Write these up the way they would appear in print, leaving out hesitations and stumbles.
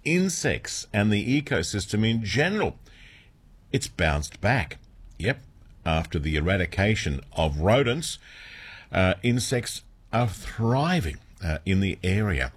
insects and the ecosystem in general. It's bounced back. Yep, after the eradication of rodents, insects are thriving in the area.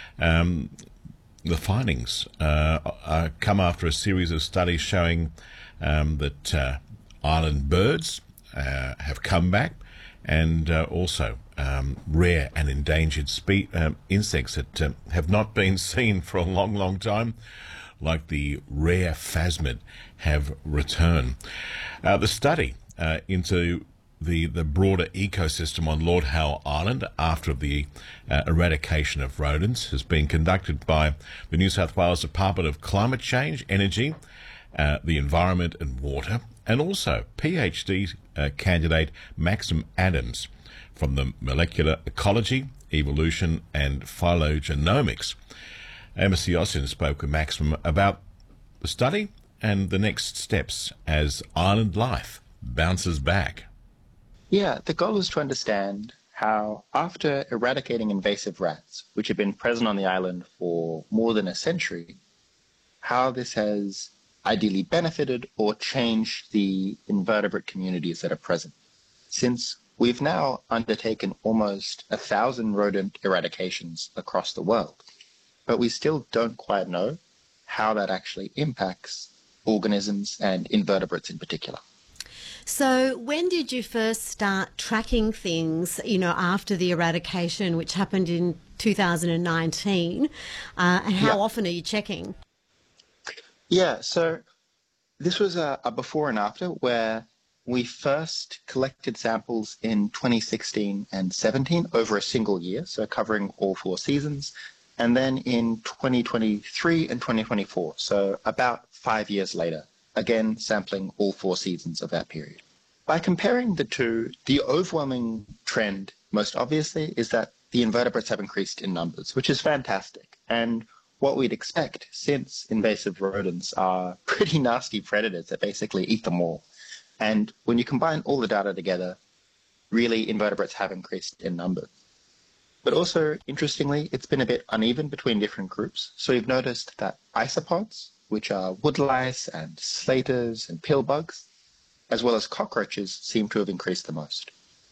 The findings come after a series of studies showing that island birds have come back, and also rare and endangered insects that have not been seen for a long, long time, like the rare phasmid, have returned. The study into the broader ecosystem on Lord Howe Island after the eradication of rodents has been conducted by the New South Wales Department of Climate Change, Energy, the Environment and Water, and also PhD candidate Maxim Adams from the Molecular Ecology, Evolution and Phylogenomics. Emma Siosin spoke with Maxim about the study and the next steps as island life bounces back. Yeah, the goal is to understand how, after eradicating invasive rats, which have been present on the island for more than a century, how this has ideally benefited or changed the invertebrate communities that are present. Since we've now undertaken almost 1,000 rodent eradications across the world, but we still don't quite know how that actually impacts organisms and invertebrates in particular. So when did you first start tracking things, after the eradication, which happened in 2019, and how often are you checking? Yeah, so this was a before and after, where we first collected samples in 2016 and 17 over a single year, so covering all 4 seasons, and then in 2023 and 2024, so about 5 years later, again sampling all 4 seasons of that period. By comparing the two, the overwhelming trend, most obviously, is that the invertebrates have increased in numbers, which is fantastic, and what we'd expect, since invasive rodents are pretty nasty predators that basically eat them all. And when you combine all the data together, really invertebrates have increased in numbers. But also, interestingly, it's been a bit uneven between different groups. So we've noticed that isopods, which are woodlice and slaters and pillbugs, as well as cockroaches, seem to have increased the most.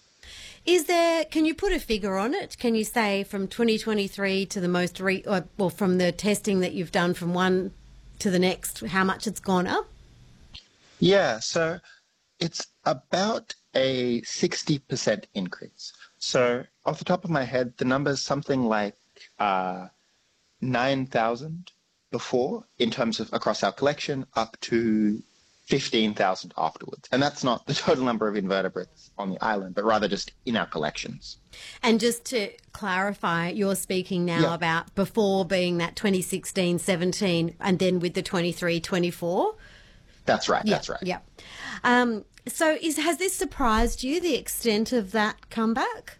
Can you put a figure on it? Can you say from 2023 to the most, from the testing that you've done from one to the next, how much it's gone up? Yeah, so it's about a 60% increase. So off the top of my head, the number is something like 9,000 before in terms of across our collection, up to 15,000 afterwards. And that's not the total number of invertebrates on the island, but rather just in our collections. And just to clarify, you're speaking now about before being that 2016, 17, and then with the 23, 24? That's right, that's right. Yeah. So has this surprised you, the extent of that comeback?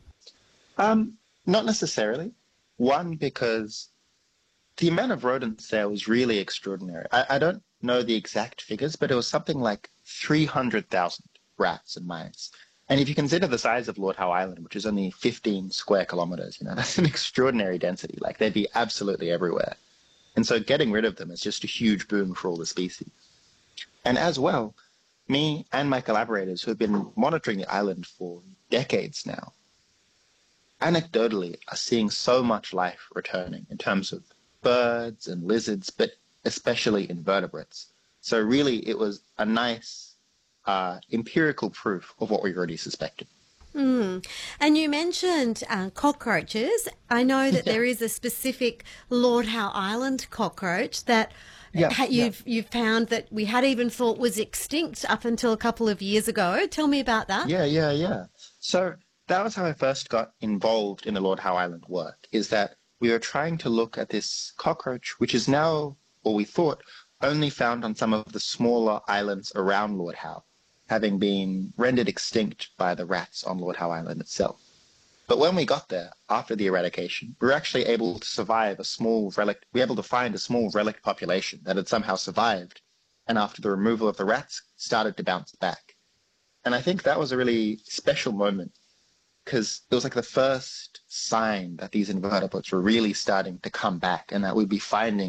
Not necessarily. One, because the amount of rodents there was really extraordinary. I don't know the exact figures, but it was something like 300,000 rats and mice. And if you consider the size of Lord Howe Island, which is only 15 square kilometres, that's an extraordinary density. Like, they'd be absolutely everywhere. And so getting rid of them is just a huge boom for all the species. And as well, me and my collaborators who have been monitoring the island for decades now, anecdotally are seeing so much life returning in terms of birds and lizards, but especially invertebrates. So really, it was a nice empirical proof of what we already suspected. And you mentioned cockroaches. I know that there is a specific Lord Howe Island cockroach that you've found that we had even thought was extinct up until a couple of years ago. Tell me about that. Yeah. So that was how I first got involved in the Lord Howe Island work, is that we were trying to look at this cockroach, which is now, or we thought, only found on some of the smaller islands around Lord Howe, having been rendered extinct by the rats on Lord Howe Island itself. But when we got there, after the eradication, we were actually able to survive a small relic. We were able to find a small relic population that had somehow survived, and after the removal of the rats, started to bounce back. And I think that was a really special moment, because it was like the first sign that these invertebrates were really starting to come back and that we'd be finding